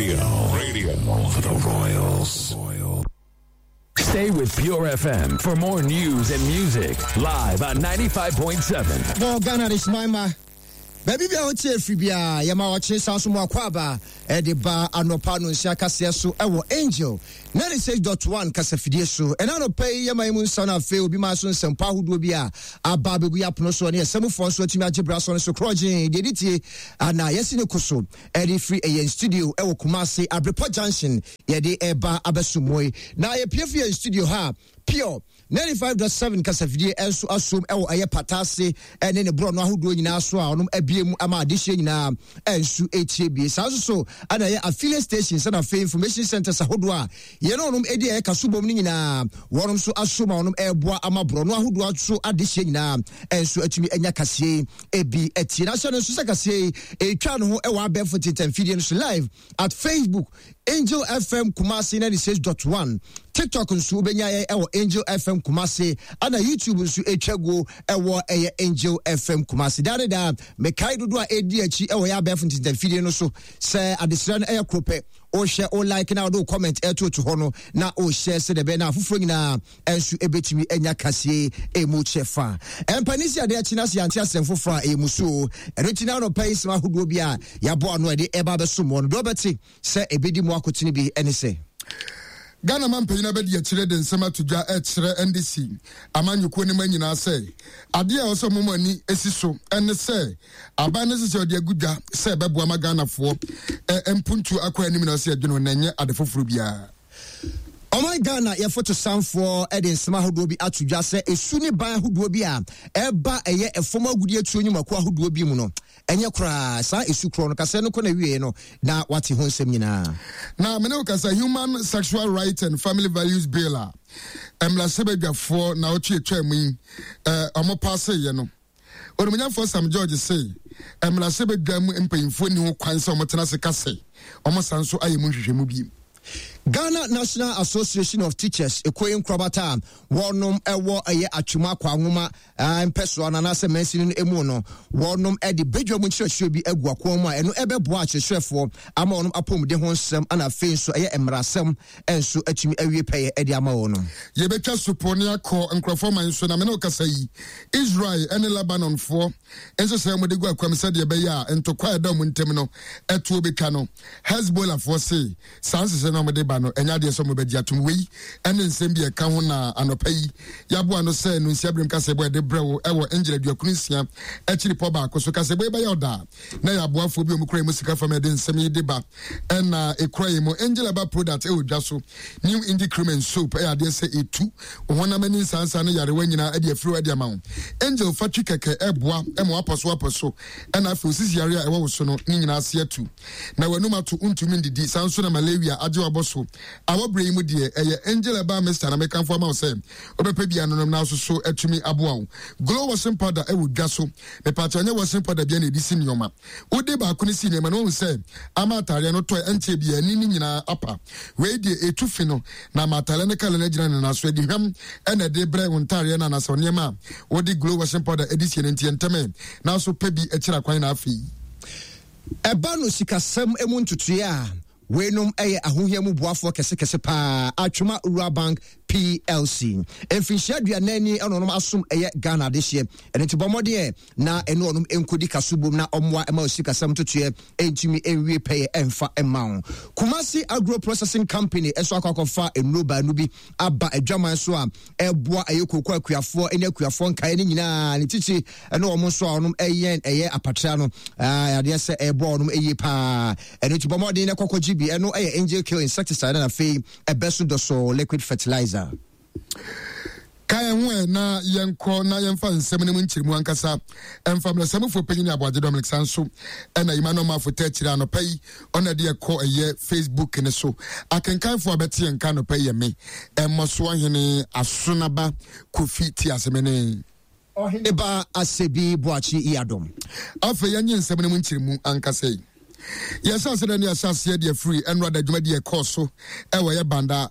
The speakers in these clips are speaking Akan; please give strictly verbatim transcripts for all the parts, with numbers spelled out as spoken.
Radio. Radio for the Royals. Stay with Pure F M for more news and music. Live on ninety-five point seven. Well, Ghana, this is my ma. Baby, be out here, Fribia. Yama watching sounds more quaba. Eddie Bar, Anopano, Shakasesu, Ewo Angel. ninety-six point one Casafidiesu. And I don't pay Yama son of Phil, be my son, some Pahu Dubia. A baby, we up no so near some of us, what you imagine, Brasson, so crojing, did it, and now, yes, in the Kusu, Eddie Free A studio, Ewo Kumasi, Abrepo Junction, Yadi Eba Abasumoi. Now, a P F A studio, ha, Pure. ninety-five point seven Casafidie, Elso Asum, Ewo Aya Patasi, and then the Brono who do in Aswa, um, Ebium Amadisha, and Su H A B. So, and I affiliate stations and a information centers, Sahodwa. You know, um, Eddie Kasubomina, one so Asuma, um, Eboa Amabro, no, who do so addition, and so at me, and Yakasi, A B, et National Susakase, a channel who are barefooted and feeding live at Facebook, Angel F M Kumasi ninety-six point one, TikTok and Subenya, our Angel F M Kumasi, and a YouTube and Su Echego, our Angel F M Kumasi. Dada, Mekaido do a D H, our barefooted and feeding also, say at the Sun Air Crope. O share o like na do comment e to to hono na o share se de be na afufro nyina ensu ebetimi enya kase e mu chefa empanisi ade achina se anti asemfofo a e muso eretina no pais ma hodo bi a ya bo ano de eba be so mo no do beti se ebedi mu akotini bi ene se Ghana man panyina bedi akire de nsema tudwa e kire N D C amanyuko ni manyina se ade a oso momani esiso ene se aba ne se ode agudwa se bebo ama Ghana fo empuntu akwa anim na se adweno nenye ade foforo bia. Oh my Ghana, your photo sound for Edin Sama who be at to just say a sunny by who do be a eba a year a former good year to you, Makwa who do be muno. And your cry, sa is you chrono Casano Conavi, no, now what he wants semina. Now, Menokas a human sexual rights and family values bill. Emla Sebega for now, Chi Chemi, uh, Omo Passe, you know. Or when for some George say, Emla Sebega and paying for new coins or Motanasa Casse, almost so I am Mubi. Ghana National Association of Teachers, Ekoyim Krabata, Warnum Ewo Aye Achuma Kwanguma, and Peso Ananasa mentioning Emono, Warnum Eddie Bedroom should be Egua Kwoma, and Ebe Boache chef for Amon Apum de Honsem and a face so Aye Emrasem, and so Echim Ewe Pay Eddie Amono. Yebeka Suponia Ko and Crafoma and Sonamenoka say Israel and Lebanon for, and so Sam with the Guaquam Beya and to quiet down in Temino, Etuobicano, Hezbollah for say, Sans and Amadeba. No enya de so mo bedia tum we ene nsem bi e ka ho na anopai yabo ano se no nsiabrem ka se bo de brewo e wo engine aduakunsia e chiri po ba akoso ka se bo e ba yoda na yabo afo bi o mukura musika fam de nsem yi de ba ena e kura yi mo engine ba product e odwa so new indie cream and soap e ade se etu wona mani sansa no yare wanyina e de afiro e de ma angel fatwi keke e boa e mo aposo aposo ena afo sisi yare e wo so no ni nyina ase atu na wanuma to untumi ndidi sanso na malaria age waboso our brain with the Angel Aba Mister American for mouse. Obepe bia no na so so etumi aboa. Glow was simple da e wodwa so. Me patanya was simple da bia na edisi nyoma. Ode ba ko ni sinema no say amatare no to enche bia ni ni nyina apa. We de etufi no na matale ne kala na gina na so edi hwam e na de bre wontare na na so nyema. Ode glow was simple da edisi nti enteme. Na so pe bi e kira kwan na afi. Eba no sikasem emu ntutua. Wenum eye ahohiamu boafo kese kese pa Atwuma Ura Bank P L C. Enfinhia duanani enonom asom eye Ghana dehye. Enti bomode na eno onom enkodi kasubom na omwa ema osikasam totue entimi enwie peye emfa emawo. Kumasi Agro Processing Company eso akwakofa enoba nubi aba adwaman so a eboa ayekoko akuafo ene akuafo nkae ne nyina ne tichi eno omo so onom eye eye apatra no ah ade se eboa onom eye pa enti bomode ne kokoji bi eno eye angel kill insecticide na fe ebeso doso liquid fertilizer. Kaya hwe na yenko na yemfa nsem ne mu nchirimu ankasa emfa mra semu fo panyin abode Dominic Sanso ena imano ma fo tachiri anopai ona de ekọ eye Facebook ne so akenkan fo abete yenka no pai me emmoso ahene asonaba Kofi ti asemene ohene ba asebi boachi iadom afa yenye nsem ne mu nchirimu ankasa Yes, I said any associate de free and rather Jumadi Koso, Ewa Banda,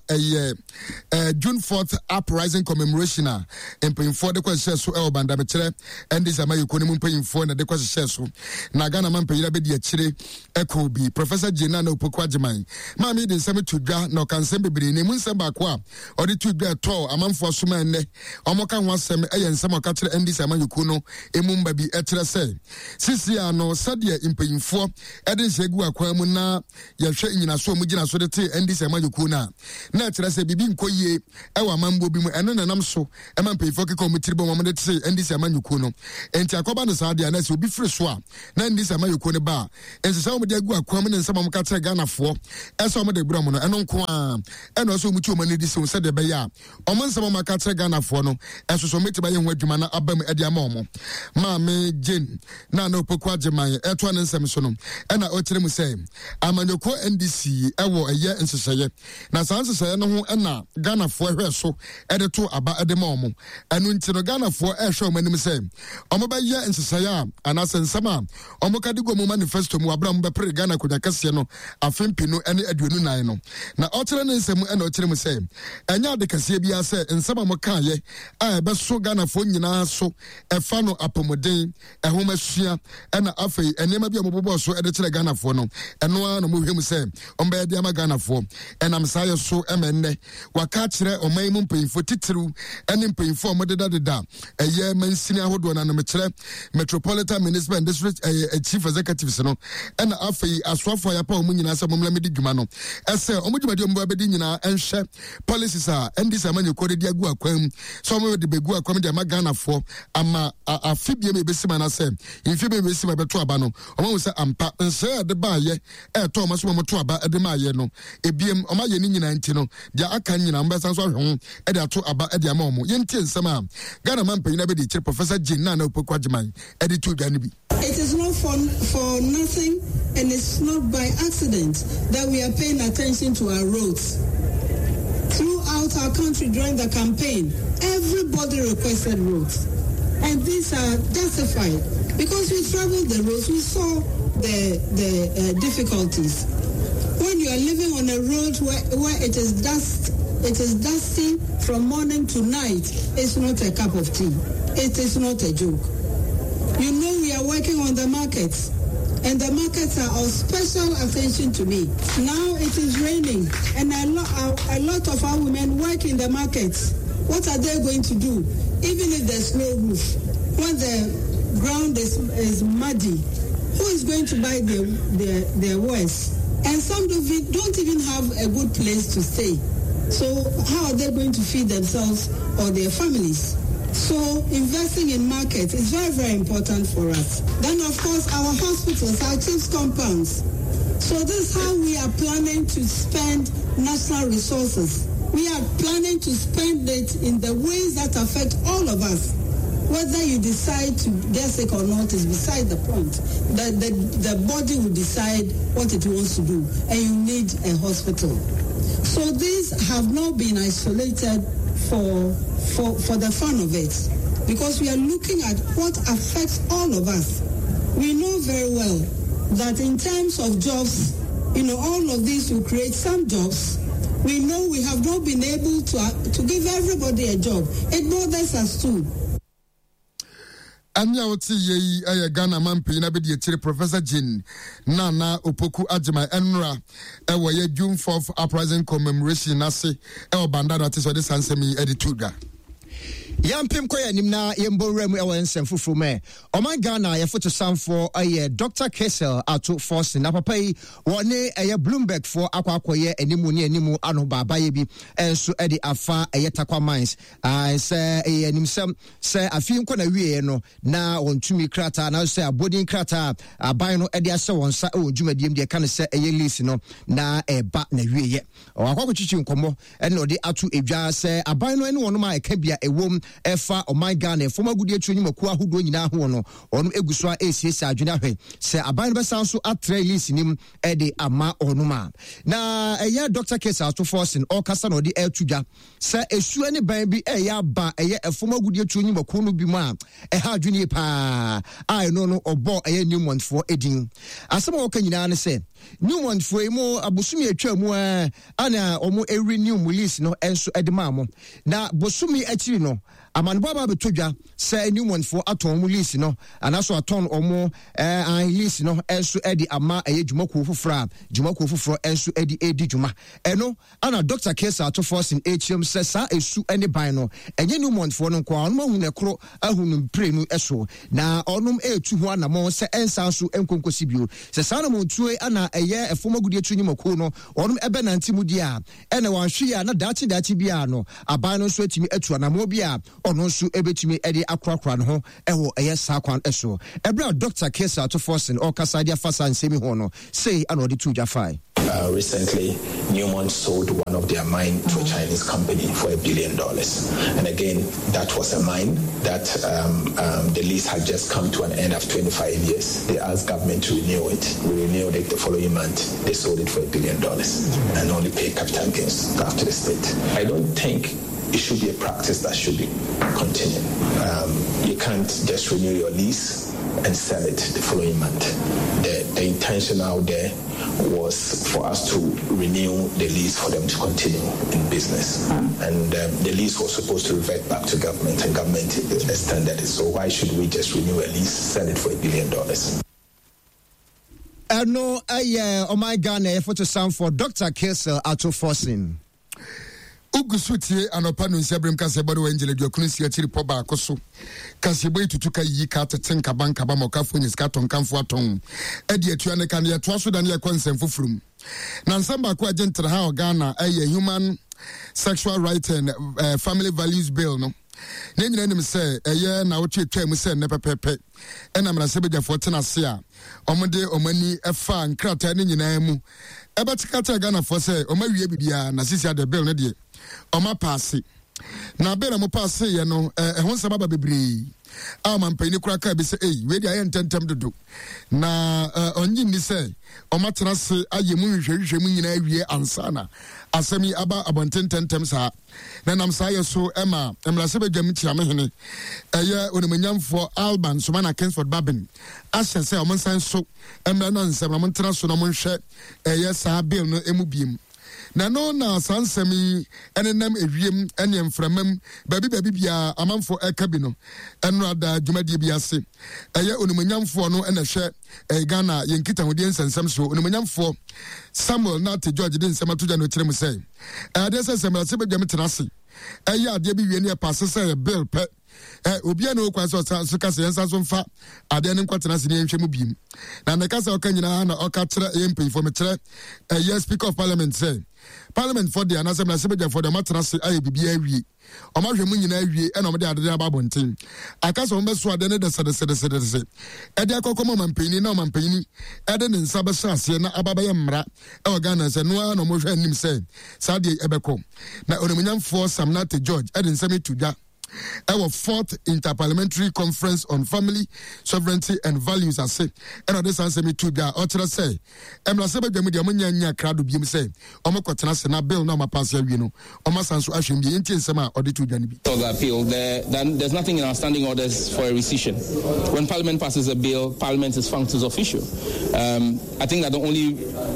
a June fourth uprising commemoration and paying for the question so El Banda Metre, and this Amayu Konimun paying for the question so Nagana Man Payabedi Chile, Echo B, Professor Jenano Pokwajamai, Mammy didn't send me to Ga, no can send me Nimun Sambaqua, or the two get tall, a man for Sumane, Omokan was some A and some catcher and this Amayu Kuno, Emumbabi Etra say. Sisiano, Sadia in paying for, Eden Segua Quamuna, Yasha in a so mujina so the tea and this Amayu Kuna. Natural say Bibin Koye, Ewa Mambo Bimu, and then I'm so, a man pay for a committee moment say and this Amayu Kuno. And Tacoban Sadia, and will be free swap. Then this Amayu Kuna bar, and some of the Gua Quaman and some of Catcher Ghana for, as some of the Brahman and on Quam, and also Mutu Manidis said the Baya, or man some of my Catcher Ghana for no, as was submitted by young Wedjumana Abam Ediamomo. Mammy Jane, Nano Poquajamai, Etwan and Samson, and I ought to say, I'm on your co N D C, I wore a year in Sashay. Now, Sansa say, no, and Ghana for her so, editor about at the moment, and when to Ghana for air show, many say, Omoba year in Sasaya, and as in summer, Omokadigo manifesto, Muabram Bapre Ghana could a Cassiano, a Fimpino, and Edwinino. Now, alternate and Otrem say, and ya de Cassabia say, and some Mokaye, I best so Ghana for Nina so, a fano apomodane, a homesia, and a afe, and never be a mobile so editor Ghana for no, and no one move him say, on Bea Diama Ghana for, and I'm sorry so emene, Wakatre or Maimum paying for Titru, and in paying for Mother da, a year men senior Hodwan and a metre, Metropolitan Municipal and District, a chief executive, and afe, as for fire power munina some lemidi Gumano, as a Omujumadium Bedina and share policies are, and this a man you called Diagua Quem, some of the Begua Comedy Magana for, ama a Fibia Bessimana say, in Fibia Bessima Betuabano, or say, I'm pat and say the bar, ye, eh, Thomas Momotuaba at the Mayeno, a B M Omayeni Nantino, the Akanyan ambassadors are home, and they are two about Ediamomo, Yentin Sama, Ghana man Payabedi, Professor Jinano Pokwajamai, editor Ganibi. It is not for, for nothing, and it's not by accident that we are paying attention to our roads. Throughout our country during the campaign, everybody requested roads. And these are justified because we traveled the roads, we saw the, the uh, difficulties. When you are living on a road where, where it is dust, it is dusty from morning to night, it's not a cup of tea. It is not a joke. You know we are working on the markets, and the markets are of special attention to me. Now it is raining, and a, lo- a lot of our women work in the markets. What are they going to do? Even if there's no roof, when the ground is, is muddy, who is going to buy their, their, their wares? And some of it don't even have a good place to stay. So how are they going to feed themselves or their families? So investing in markets is very, very important for us. Then, of course, our hospitals, our chief's compounds. So this is how we are planning to spend national resources. We are planning to spend it in the ways that affect all of us. Whether you decide to get sick or not is beside the point. The, the, the body will decide what it wants to do, and you need a hospital. So these have not been isolated for, for, for the fun of it, because we are looking at what affects all of us. We know very well that in terms of jobs, you know, all of these will create some jobs. We know we have not been able to, uh, to give everybody a job. It bothers us too. Anya oti ye aye Ghana man pe na be de chire Professor Jane Nana Opoku Ajimai Enra e wo ye June fourth uprising commemoration ase e obanda that is what this answer me edituga. Yampim koya nimna yembo remu ewa nsem fufu me. Oman Ghana ye foto samfo aye Doctor Kessel ato force na papa yi wone aye Bloomberg for akwa akoye enimu ni enimu ano baba ye bi enso edi afa aye takwa mines. Ah se aye nimsem se afim ko na wie no na wontumi krata na se abodin krata aban no edi ase wonsa e wonjumadiem de kan se aye list no na eba na wie ye. O akwa chichi nkomo ene odi atu edwa se aban no ene wono ma eka bia e ɛwom ɛfa ɔman Ghana fom agudie tru nyimaku ahodoɔ nyinaa ho no ɔnom egu so a esiesie adwene ahwɛ sɛ aban bɛsan so atra release nim ɛde ama ɔnom a na ɛyɛ Doctor Case Ato Forcing ɔkasa na ɔde ɛtudwa sɛ esu ne ban bi ɛyɛ aba ɛyɛ ɛfom agudie tru nyimaku no bi mu a ɛha adwene paa a ɛno no ɔbɔ ɛyɛ Newmont for edin asɛm a wɔka nyinaa ne sɛ Newmont for mu abosumi atwa mu a ana ɔmo ɛri new release no ɛnso ɛde ma mo na bosumi akyiri no amanbo aba betodwa sɛ Newmont for atɔn mu lease no anaso atɔn ɔmo eh lease no ɛnso ɛde ama ɛyɛ dwumakuo foforɔ a dwumakuo foforɔ ɛnso ɛde ɛdi dwuma ɛno ana Doctor Case Ato Forcing achiam sɛ saa esu ɛne ban no ɛnyɛ Newmont for no nkɔ ɔnom ahu nekro ahu no mpre no ɛso na ɔnom ɛtu ho anamɔ sɛ ɛnsa so ɛnkonkosi bio sɛ saa na montue ana ɛyɛ ɛfom agudie tu nyimakuo no ɔnom ɛbɛ nante mu di a ɛna wanhwe a na daakye daakye bia no aban no nso atumi atu anamɔ bia ɔno nso ɛbɛtumi ɛde akorakora no ho ɛwɔ ɛyɛ saa kwan ɛso ɛbrɛ a Doctor Case Ato Forcing ɔkasa de afa saa nsɛmi ho no sei ana ɔde tu dwafae. Uh, recently, Newmont sold one of their mine to a Chinese company for a billion dollars. And again, that was a mine that um, um, the lease had just come to an end of twenty-five years. They asked government to renew it. We renewed it the following month. They sold it for a billion dollars and only paid capital gains back to the state. I don't think it should be a practice that should be continued. Um, you can't just renew your lease and sell it the following month. The, the intention out there was for us to renew the lease for them to continue in business. Mm. And um, the lease was supposed to revert back to government, and government extended it. So why should we just renew a lease, sell it for a billion dollars? Uh, no, uh, yeah, oh my God, I photo sound for Doctor Case Ato Forcing. Ugusutie anopa no nsiabrem kase body angel dwakunu sia chiri poba akoso kase boy tutuka yi ka teten ka banka ba moka fonyis ka ton kanfo aton edi atua ne kan ye toa so da ne konsem fofurum na nsamba ko agentra ha Ghana aye human sexual rights and uh, family values bill no na nyina nim se eye na wo twetwa mu se ne pepepe ena mra se bedafo tena se a omode omani efa nkrata ne nyina mu ebetikata Ghana for se omawie bibia na sisi the bill ne de Oma passe. Na bela mo passe ye no eh ho nsaba ba bebre. A man pani kura ka be se eh we dia ye ntentem dodo. Na onyi ni se oma tena se aye mu hwehwehwe mu nyina awie ansana. Asemi aba abontententem sa. Na nam sa ye so ema emra se badwam tia me hene. Eye onimanyamfo Alban Sumana Kingsford Babin. Ashe se o monsan so emra na nsem na mon tena so na mon hwe eye sa bill no emu biem. Na no na sansemi enenam ewiem ene mframam baby baby bia amanfo eka bi no eno ada dwumadi bi ase eye onimanyamfo no ene hwe e Ghana yenkita hodi ensensem so onimanyamfo Samuel Nate George de nsema to no kyerem sei e de se semra se bedwam tenase eye ade bi wie ne passe se bill pe eh obia no kwa so so kase yensa so mfa ade ne nkwatena se ne nhwemu biem na ne kase okanyina na okatra empi for me kire eh yes speaker of parliament say Parliament for the Anasem Sebeja for the Matrasi I B B A V. Omaja Munina V and Omada Babontin. Akasa Ombeso Adene de Sada Sada Sada. Ediako Common Penny, no man penny, Eden in Sabasas, and Ababayamra, Organas, and no no more him say, Sadi Ebeko. Now Onominian for Samnate George, Eden Semi Tuja. Our fourth interparliamentary conference on family, sovereignty and values are said. And on this answer me to the author say, Emla Sebe Demudia Munya Crowd Bim say, Omokotana Sena Bill Nama Passia Vino, Omasansu Ashim, the Indian Sama or the two Janibi. For the appeal, there, then there's nothing in our standing orders for a rescission. When Parliament passes a bill, Parliament is functus official. Um, I think that the only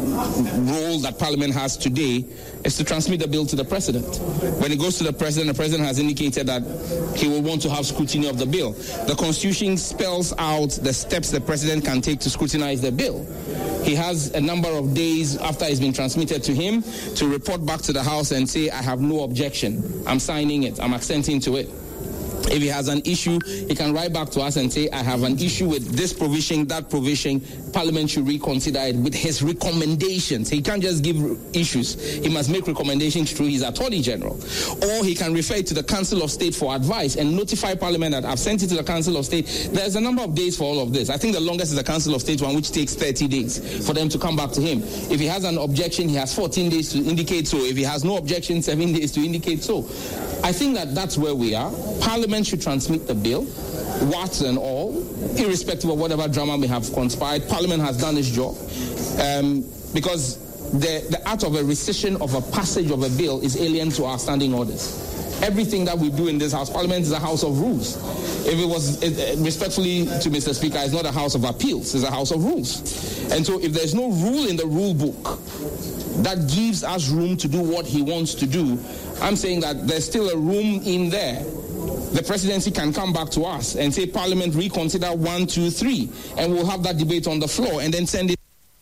role that Parliament has today is to transmit the bill to the President. When it goes to the President, the President has indicated that he will want to have scrutiny of the bill. The Constitution spells out the steps the President can take to scrutinize the bill. He has a number of days after it's been transmitted to him to report back to the House and say, I have no objection. I'm signing it. I'm assenting to it. If he has an issue, he can write back to us and say, I have an issue with this provision, that provision. Parliament should reconsider it with his recommendations. He can't just give issues. He must make recommendations through his Attorney General. Or he can refer it to the Council of State for advice and notify Parliament that I've sent it to the Council of State. There's a number of days for all of this. I think the longest is the Council of State one, which takes thirty days for them to come back to him. If he has an objection, he has fourteen days to indicate so. If he has no objection, seven days to indicate so. I think that that's where we are. Parliament should transmit the bill, warts and all, irrespective of whatever drama may have conspired. Parliament has done its job. Um, because the, the act of a rescission of a passage of a bill is alien to our standing orders. Everything that we do in this House, Parliament is a house of rules. If it was, it, respectfully to Mister Speaker, it's not a house of appeals, it's a house of rules. And so if there's no rule in the rule book that gives us room to do what he wants to do, I'm saying that there's still a room in there. The presidency can come back to us and say, Parliament, reconsider one, two, three, and we'll have that debate on the floor and then send it.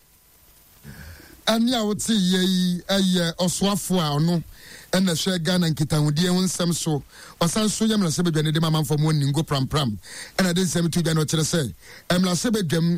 And now it's a Oswafua, no. And the share gun and Kitangudi and some so, or some so yam la sebe de mamma from one go pram pram. And I didn't say to the note say, I'm la sebe dem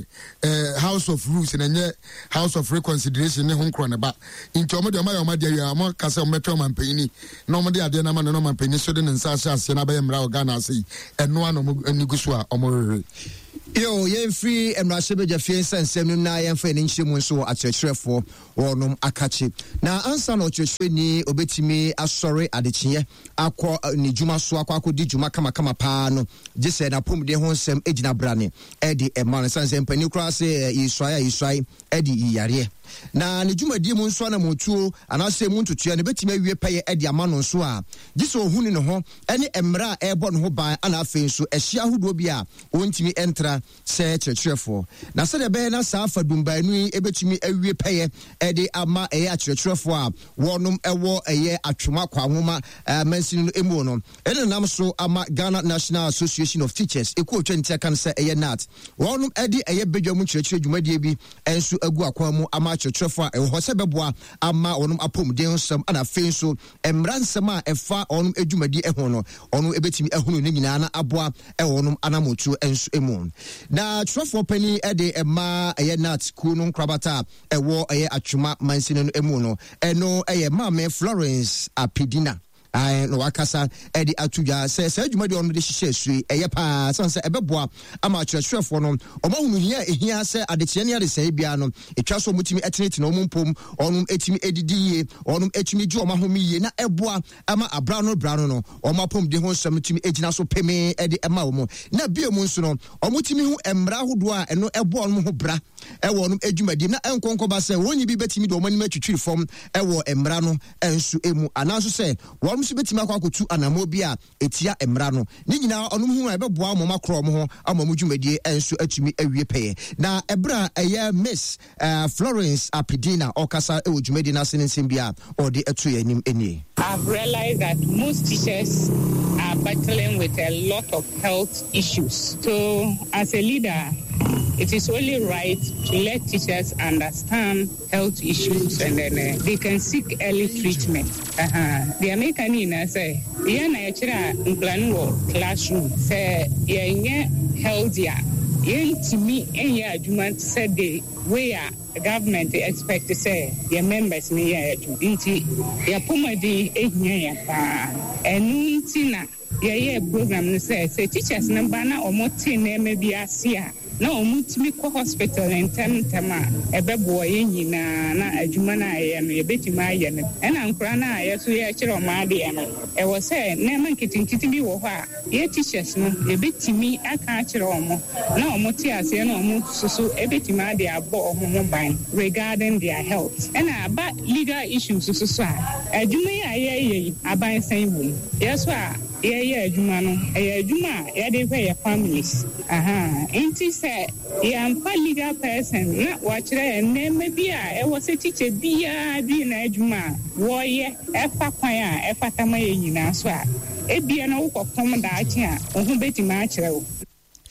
a house of rules and a house of reconciliation in home cronaba. In Tomodo, my Omadia, more Castle Metro and Penny, normally I didn't know man Penny, Sudan and Sasha, Senaba and Rao see, and no one of Nuguswa or more. Yo, yen free and Rasebe Jafian and Semina and Fenin so at your trefo or num akachi. Now, answer not your shiny, obetime, as sorry, adichie, aqua Nijuma Swaka, Dijuma Kama Kama Pano, just said a pum de honsem, Edina Brani, Eddie, and Manasans and Penucrase, Israel, Israel, Eddie Yare. Na ne dwuma die mu nso na motuo anase mu ntutua ne betime wie peye e dia mano nso a gise ohuni ne ho ene emra e bo ne ho ban ana afi nso ehia hodo bi a wontimi entra se kyerkyerefo na se de be na sa afa dumbanu e betimi awie peye e de ama e ya kyerkyerefo a wonom ewo eye atwoma kwa homa mansin no emu no ene nam so ama Ghana National Association of Teachers e ko twenty kan se eye nat wonom e de eye bedwamu kyerkyere dwumadie bi enso agu akwa mu ama kyerkyerefo a ho se beboa ama wonom apomden nsam ana fe nso emra nsam a efa wonom adwumadi eho no wonom ebetimi ehunu ne nyina na aboa e wonom anamotu enso emu na kyerkyerefo pani e de ema eye nat ku no krabata ewo eye atwoma mansin no emu no eno eye Mame Florence Apidina I no wakasa edi atuja se se adwuma de ono de hihye sui eye pa sanse ebeboa ama kyerkyerefo no omahunu hia ehia se adekye ne ade se bia no etwa so mutimi eteneti na omumpom onum etimi edidiye onum etimi ju omahomi ye na eboa ama abra no bra no no omapom de ho nsam timi egina so peme edi ema wo mo na bia mu nso no omutimi hu emra hodo a eno eboa no ho bra ewo onum edwumadi na enkonko ba se wonyi bi betimi de omani matwitwiri fom ewo emra no enso emu anaso se musu betima kwa kotu anamo bia etia emra no ni nyina onum hu ebeboa moma kro mo ho amamu dwumadie enso atumi awie peye na ebra eye Miss uh, Florence Apidina okasa e dwumadie na senensim bia odi eto yanim enie. I've realized that most teachers are battling with a lot of health issues. So as a leader, it is only right to let teachers understand health issues and then uh, they can seek early treatment. Uh-huh. The American in say, yeah, na yachira mplan wo classroom say yeah healthier. Yeah, to me, any argument said the way the government expect to say your members me yeah inti ya pomadi ehnya pa enu ntina yeah yeah program no say say teachers number na omote na maybe asia na omutimi ko hospital ntem tema ebebo ye nyina na adwuma na aye no yebetima aye no ena nkura na aye so ye kire o ma de e no e wo say na man kitinkiti bi wo ho a ye teachers no yebetimi aka kire o mo na omote ase na omo susu ebetima de abo omo ban regarding their health ena aba legal issues susu so a adwuma ye aye ye aban san wo yeso a yeah yeah adwuma no eh adwuma ya de hwe ya families aha enti say ya ampa legal person na wa kire na maybe a e wo se teacher bia bi na adwuma wo ye e fa kwan a e fata ma ye nyina so a e bia na wo kopom da achi a wo ho betima a kire wo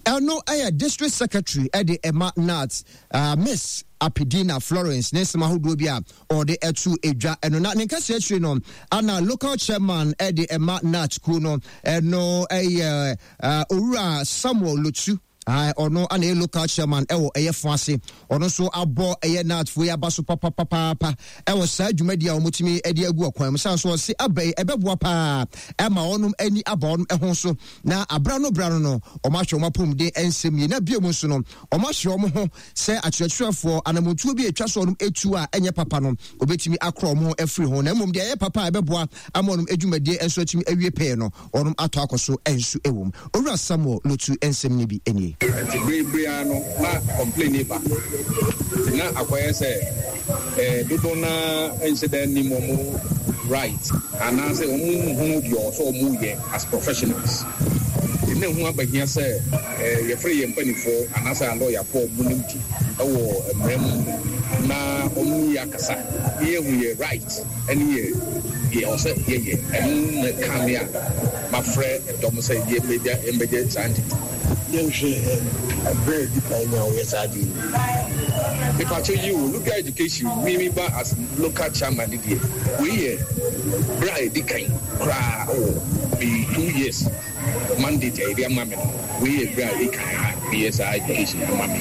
Elno Aya District Secretary Eddie Emma Nats, uh, Miss Apidina Florence, Nesma Hudubia, or the Etu Eja, and not Ninkasiano, Anna local chairman Eddie Emma Nats Kuno, and no a uh, Ura Samuel Luchu. I or no any local chairman ewo eye fancy or no so abo eye nat for ya baso papa papa papa ewo sa dwumadia omotimi ede agu akwan so so se abai ebeboa pa e ma onum ani aba onum ehon so na abra no bra no no o ma hwe omapom de ensem yi na biom so no o ma hwe omo ho se akyerɛkyerɛfo anamotuo bi etwa so onum etu a enye papa no obetimi akro omo afiri ho na mom de eye papa ebeboa ama onum edwumadie enso atimi awie pe no onum ato akoso ensu ewom owura Samuel Lotu ensem ni bi enie Briano, ma complain ba. Na akwaya say eh dodo na incident ni mo right. And I say omu hu bi o so omu ye as professionals. Ne hu abahia say eh ye free ye mpanifo and as a lawyer for munimti. Ewo emrem na omu ya kasa. Ye hu ye right. And ye ye also ye ye. And come here. My friend Dom say ye media immediate scientist. Yes, a very deep I know, yes, I do. If I tell you, look at education, we as local chairman, we here, Bray, the kind, cry, oh, be two years, Monday, dear mammy, we here, Bray, the kind, B S I education, mammy.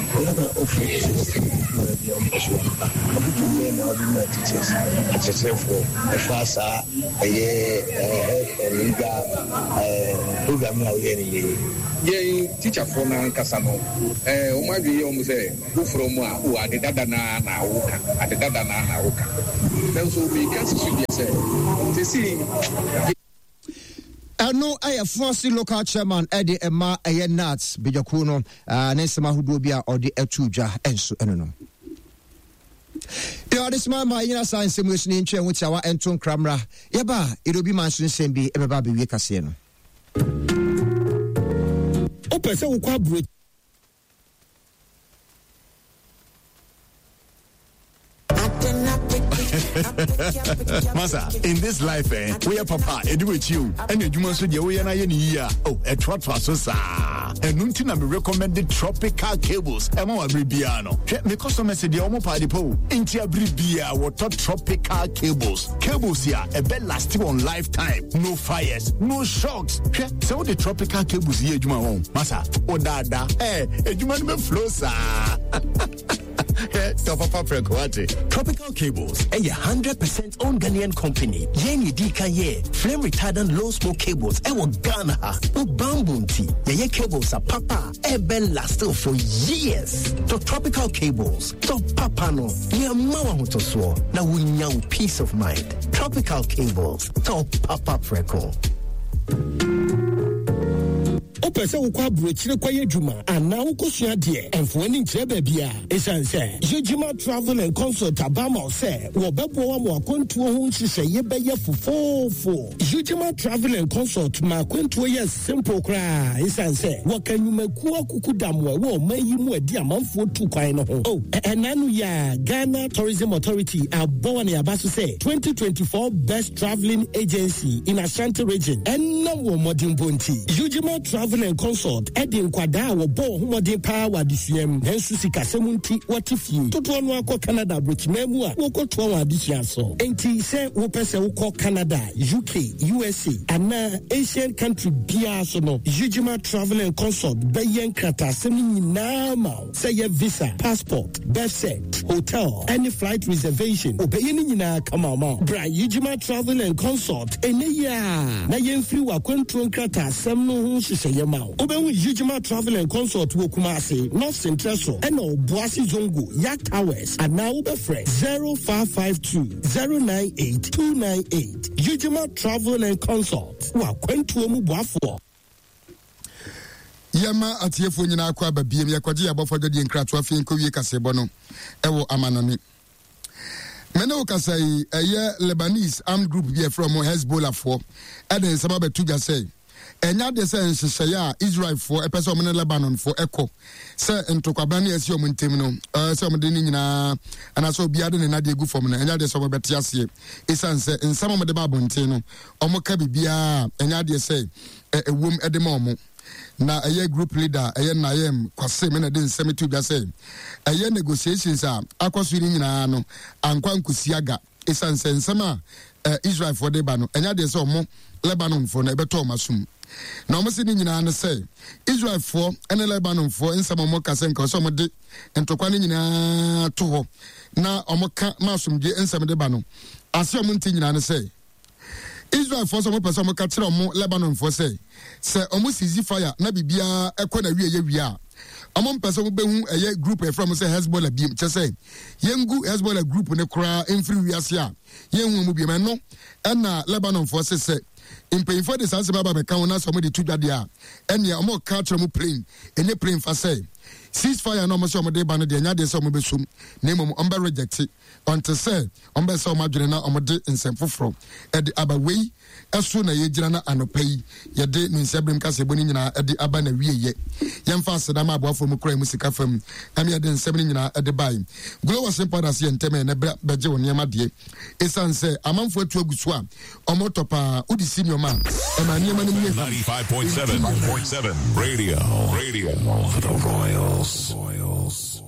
Teachers, as a self for a fast, a year, a legal program now, any yeah, teacher for na kasano eh o ma bi o say go from a o ade dada na na woka ade dada na na woka then so we can see say to see Elno Aya Fancy local chairman Eddie Emma Aya Nats Bijakuno uh Nesma Hudubia or the Etuja enso enono Yo, this man, my inner science emotion in chair with our Anton Cramra. Yaba, it'll be mentioned same be ever baby Wikasiano. Opesa ukwa Masa, in this life, eh, we are papa, I do with you, and you must do we are year. Oh, a trot was so and Nuntina be recommended tropical cables, and more Bribiano. Me customers say the Omo Party Po, Intia Bribia, what tropical cables. Cables here, a bed lasting on lifetime, no fires, no shocks. So the tropical cables here, Juma home. Masa, oh, dada, eh, a Juma flow, sir. Tropical Cables, a one hundred percent owned Ghanaian company. Yeni Dika ye, flame retardant low smoke cables, e wo Ghana ha, no bambunti. Ye cables are papa, e ben lasting for years. To Tropical Cables, to papa no, ye mawa mutoswo, na winyao peace of mind. Tropical Cables, to papa freckle. Opesa ukwa bruchire kwa yejuma ana ukosua de enfoni nche bebia esanse yejuma travel and consult abama se wo bebo wa mo akwantuo ho nhise ye beye fofofo yejuma travel and consult ma akwantuo ye simple kra esanse wo kanyumaku akukudamwe wo mayi mu adi amanfo tu kwan no ho oh enanu ya Ghana Tourism Authority abowa ne abaso se twenty twenty-four best traveling agency in Ashanti region enna wo modern bonti yejuma travel and consult Edin Kwada wo bo homodin power disuem nensu sika semunti watifie toto no akọ Canada brichmemu a wo koto wa adisia so enti se wo pese wo kọ Canada U K U S A ana Asian country bia so no Yujima Travel and Consult bayen krata semi nyina ma say your visa passport birth cert hotel any flight reservation obeyen nyina kama ma bra Yujima Travel and Consult ene ya na yemfiri wa kwantro krata sem no ho hyehyeye ma Oben Yujima Travel and Consult wo Kumasi North Central so and Boasi Zongo Yak Towers and now be fresh zero five five two zero nine eight two nine eight Yujima Travel and Consult wa kwentu mu boafo Yama atiefo nyina akwa babiem yakwaje abofo de nkratoa fi nkowie kasebo no ewo amanone Mene okasai eye Lebanese armed group be from Hezbollah for eden sababe tuja say Enya de se nhyehyɛ a Israel for a person in Lebanon for echo se ntokwaba na esi omuntem no eh se omde ni nyina ana so bia de na de gu fom na enya de so obete ase esan se nsam omde ba bonten no omoka bibia enya de se ewom ede ma omo na ɛyɛ group leader ɛyɛ Nayem Kwase me na de nsɛm to bia sɛ ɛyɛ negotiations a akɔso ni nyinaa no ankwa nkusiaga esan sɛ nsɛm a uh, Israel for de ba no ɛnya de sɛ ɔmo Lebanon for na ɛbɛtɔ ɔmo asum na ɔmo se ni nyinaa no sɛ Israel for ɛne Lebanon for nsɛm ɔmo ka sɛ nka ɔsɛ ɔmo de ntɔkwa ni nyinaa to hɔ na ɔmo ka ma asomdwe nsɛm de ba no ase ɔmo nti nyinaa no sɛ Israel for some person ka kire omo Lebanon for say say omo seize fire na bibia ekọ na wie ye wie a omo person mo behu eye group e from say Hezbollah bi che say yengu Hezbollah group ne kora emfiri wiase a yenhu mu bi me no na Lebanon for say say impay for the sense baba be kan na so mo de tudwade a ene omo ka kire mo plane ene plane fa say ceasefire no mo so mo de ba no de nya de so mo besum na mo on be reject until say on be so mo adwene na omo de nsem foforo e de abawei eso na ye gira na anopai ye de nsebrim kase boni nyina e de aba na wieye yemfa aseda ma aboafo mu kura mu sika fam am ye de nsem nyina e de bai global simple ye nteme na beje wo niam de esan say amanfo atu agusu a omo topa udi senior man e ma niam na mu ninety-five point seven radio radio for the Royals. Royals.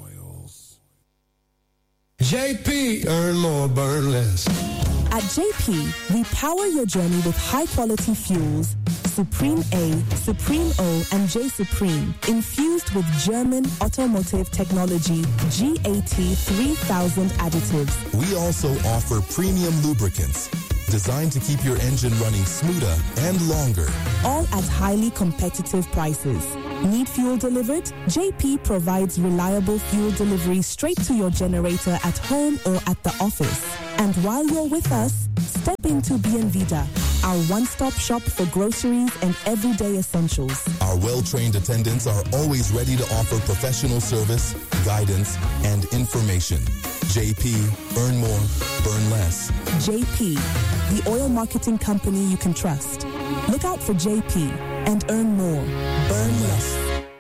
J P, earn more, burn less. At J P, we power your journey with high-quality fuels, Supreme A, Supreme O, and J Supreme, infused with German automotive technology G A T three thousand additives. We also offer premium lubricants, designed to keep your engine running smoother and longer. All at highly competitive prices. Need fuel delivered? J P provides reliable fuel delivery straight to your generator at home or at the office. And while you're with us, step into Bienvida, our one-stop shop for groceries and everyday essentials. Our well-trained attendants are always ready to offer professional service, guidance, and information. J P, earn more, burn less. J P, the oil marketing company you can trust. Look out for J P and earn more, burn less.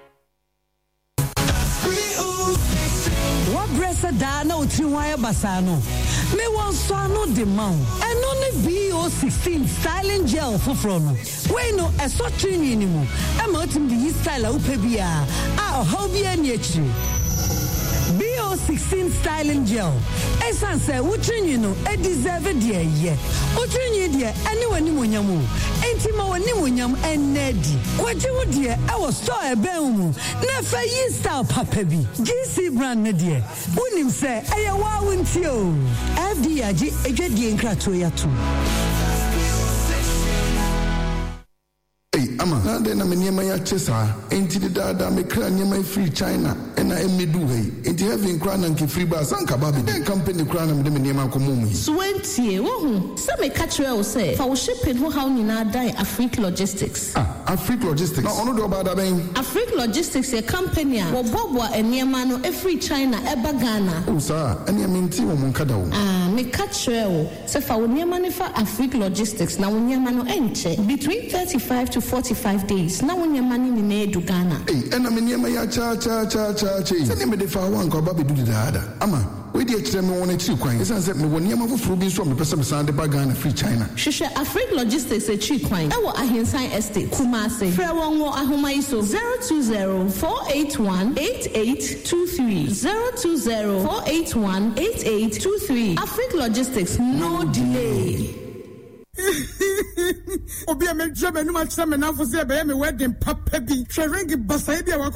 What bresa da na utiwaya basano? Me wan swano de man. And only B O sixteen styling gel for from. We no a so trini ni mo. I'm out in the style upebia. Ah, hobby and yetri. B O sixteen styling gel. Esan say utrini no e deserve de ye. Utrini de anyone ni monyamu. Enti ma woni monyam enedi. Kwaji wo de e wo store e ben mu. Na fa yi style papa bi. G C brand ne de. Unim say e ye wa wonti o. F D A G edwedie nkrato ya to. Hey, ama na de na me niema ya chesa enti de dada me kra niema free China ena emedu hey enti having kra na nke free bar sanka baby den company kra na me de niema ko mumu twenty wo hu se me ka kire wo say fa wo shipping ho how nyina dan Afrique Logistics ah Afrique Logistics na ono do ba da ben Afrique Logistics a company a wo bobo eniema no e free China e ba Ghana oh sir eniema nti wo mun kada wo ah me ka kire wo se fa wo niema ne fa Afrique Logistics na wo niema no enche between thirty-five to forty-five days. Now when your money in Edu Ghana. Hey, and I'm in my cha cha cha cha cha. Send me the far one called Bobby do the other. Ama, we did tell me one or two coins. It's answered me when you have a fruit from the person beside the Bagana free China. Shisha Afrique Logistics a cheap coin. Our Ahinsan Estate, Kumasi. Frewan War Ahumaiso zero two zero four eight one eight eight two three zero two zero four eight one eight eight two three. Afrique Logistics, no delay. Obi a me drum enuma chama na for say be me wedding papa bi. Hwe ring basa bi a